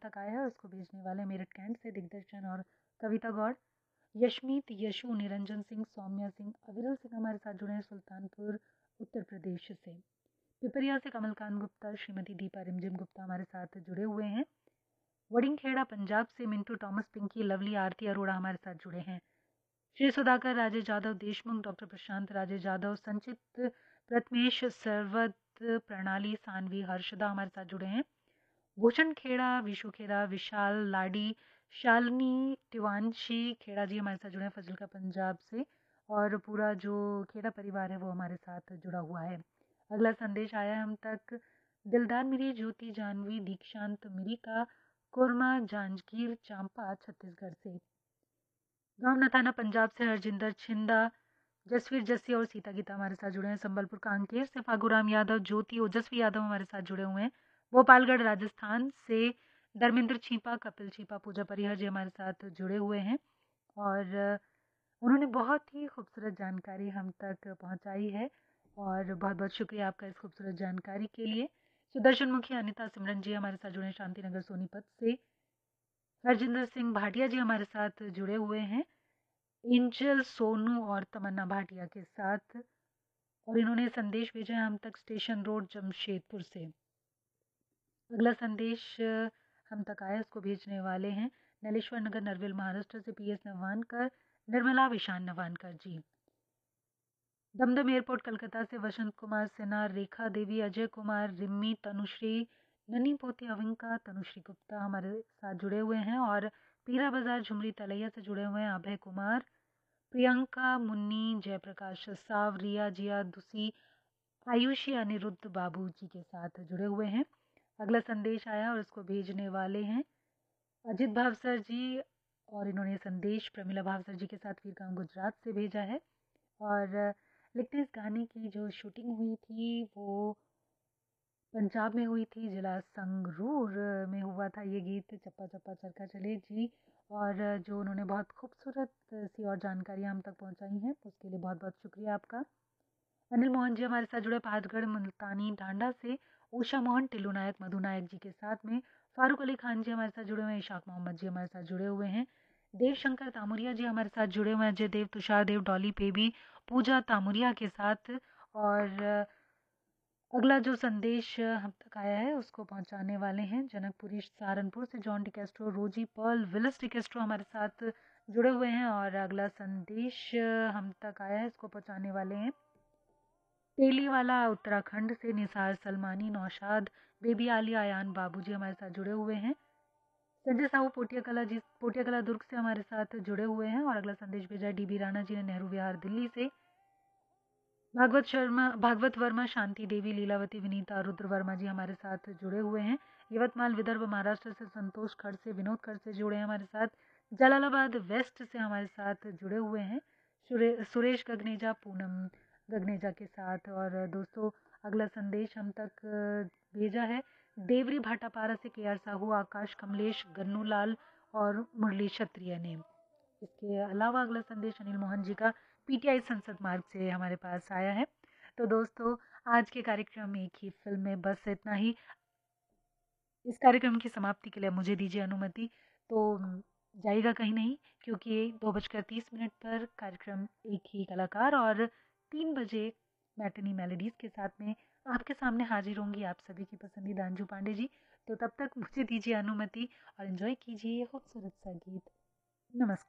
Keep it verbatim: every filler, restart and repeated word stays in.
तक आया है, उसको भेजने वाले मेरठ कैंट से दिग्दर्शन और कविता गौड़। यशमीत, यशु, निरंजन सिंह, सौम्या सिंह, अविरल सिंह हमारे साथ जुड़े हैं सुल्तानपुर उत्तर प्रदेश से। पिपरिया से कमलकांत गुप्ता, श्रीमती दीपा रिमझिम गुप्ता हमारे साथ जुड़े हुए हैं। वडिंगखेड़ा पंजाब से मिंटू टॉमस, पिंकी, लवली, आरती अरोड़ा हमारे साथ जुड़े हैं। श्री सुधाकर, राजेश यादव देशमुख, डॉक्टर प्रशांत राजेश यादव, संचित, प्रथमेश, सरवत, प्रणाली, सानवी, हर्षदा हमारे साथ जुड़े हैं। भूषण खेड़ा, विशु खेड़ा, विशाल, लाडी, शालिनी, तिवांशी खेड़ा जी हमारे साथ जुड़े हैं फजलका पंजाब से। और पूरा जो खेड़ा परिवार है वो हमारे साथ जुड़ा हुआ है। अगला संदेश आया है हम तक, दिलदार मिरी, ज्योति, जानवी, दीक्षांत मिरी का, कुरमा, जांजगीर चांपा छत्तीसगढ़ से। गांव नथाना पंजाब से हरजिंदर छिंदा, जसवीर जस्सी और सीता गीता हमारे साथ जुड़े हैं। संबलपुर कांकेर से फागुराम यादव, ज्योति, ओजस्वी यादव हमारे साथ जुड़े हुए हैं। भोपालगढ़ राजस्थान से धर्मेंद्र छीपा, कपिल छीपा, पूजा परिहर जी हमारे साथ जुड़े हुए हैं और उन्होंने बहुत ही खूबसूरत जानकारी हम तक पहुंचाई है और बहुत बहुत शुक्रिया आपका इस खूबसूरत जानकारी के लिए। सुदर्शन मुखी, अनिता, सिमरन जी हमारे साथ जुड़े हैं शांतिनगर सोनीपत से। हरजिंदर सिंह भाटिया जी हमारे साथ जुड़े हुए हैं एंजल, सोनू और तमन्ना भाटिया के साथ और इन्होंने संदेश भेजा है हम तक स्टेशन रोड जमशेदपुर से। अगला संदेश हम तक आया, इसको भेजने वाले हैं नलेश्वर नगर नरविल महाराष्ट्र से पी एस नवानकर, निर्मला विशान नवानकर जी। दमदम एयरपोर्ट कलकत्ता से वसंत कुमार सिन्हा, रेखा देवी, अजय कुमार, रिम्मी, तनुश्री, नन्ही पोती अविंका, तनुश्री गुप्ता हमारे साथ जुड़े हुए हैं और पीरा बाजार झुमरी तलैया से जुड़े हुए हैं अभय कुमार, प्रियंका, मुन्नी, जयप्रकाश साव, रिया, जिया, दुसी, आयुषी, अनिरुद्ध बाबू जी के साथ जुड़े हुए हैं। अगला संदेश आया और इसको भेजने वाले हैं अजित भावसर जी और इन्होंने संदेश प्रमिला भावसर जी के साथ वीरगांव गुजरात से भेजा है और लिखते इस गाने की जो शूटिंग हुई थी वो पंजाब में हुई थी, जिला संगरूर में हुआ था ये गीत, चप्पा चप्पा चरखा चले जी। और जो उन्होंने बहुत खूबसूरत सी और जानकारियाँ हम तक पहुँचाई हैं उसके लिए बहुत बहुत शुक्रिया आपका। अनिल मोहन जी हमारे साथ जुड़े पहाड़गढ़ मुल्तानी टांडा से। उषा मोहन, टिल्लू नायक, मधु नायक जी के साथ में। फारूक अली खान जी हमारे साथ जुड़े हुए हैं। इशाक मोहम्मद जी हमारे साथ जुड़े हुए हैं। देव शंकर तामुरिया जी हमारे साथ जुड़े हुए हैं। अजय देव, तुषार देव, डॉली पेबी, पूजा तामुरिया के साथ। और अगला जो संदेश हम तक आया है उसको पहुंचाने वाले हैं जनकपुरी सहारनपुर से जॉन टिकेस्ट्रो, रोजी, पर्ल, विलिस टिकेस्ट्रो हमारे साथ जुड़े हुए हैं। और अगला संदेश हम तक आया है, इसको पहुंचाने वाले हैं तेलीवाला उत्तराखंड से निसार सलमानी, नौशाद, बेबी आलिया, अयान बाबू जी हमारे साथ जुड़े हुए हैं। संजय साहू पोटिया कला जी, पोटिया कला दुर्ग से हमारे साथ जुड़े हुए हैं। और अगला संदेश भेजा डी बी राणा जी ने नेहरू विहार दिल्ली से। भागवत शर्मा, भागवत वर्मा, शांति देवी, लीलावती, विनीता, रुद्र वर्मा जी हमारे साथ जुड़े हुए हैं। यवतमाल विदर्भ महाराष्ट्र से संतोष खड़ से, विनोद खड़ से जुड़े हैं हमारे साथ। जलालाबाद वेस्ट से हमारे साथ जुड़े हुए हैं सुरेश गगनेजा, पूनम गगनेजा के साथ। और दोस्तों अगला संदेश हम तक भेजा है देवरी भाटापारा से के आर साहू, आकाश, कमलेश, गन्नू लाल और मुरली क्षत्रिय ने। इसके अलावा अगला संदेश अनिल मोहन जी का पीटीआई संसद मार्ग से हमारे पास आया है। तो दोस्तों आज के कार्यक्रम में एक ही फिल्म में बस इतना ही। इस कार्यक्रम की समाप्ति के लिए मुझे दीजिए अनुमति, तो जाइएगा कहीं नहीं क्योंकि दो बजकर तीस मिनट पर कार्यक्रम एक ही कलाकार और तीन बजे मैटनी मेलोडीज के साथ में आपके सामने हाजिर होंगी आप सभी की पसंदीदा अंजू पांडे जी। तो तब तक मुझे दीजिए अनुमति और एंजॉय कीजिए खूबसूरत सा गीत। नमस्कार।